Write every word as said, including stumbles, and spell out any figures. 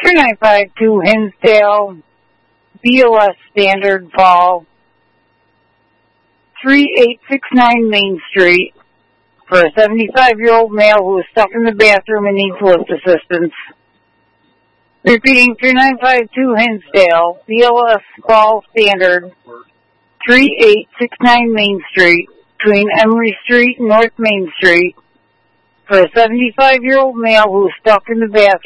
three nine five two Hinsdale, B O S Standard Fall, three eight six nine Main Street, for a seventy-five-year-old male who is stuck in the bathroom and needs lift assistance. Repeating, three nine five two Hinsdale, B O S Fall Standard, three eight six nine Main Street, between Emory Street and North Main Street, for a seventy-five-year-old male who is stuck in the bathroom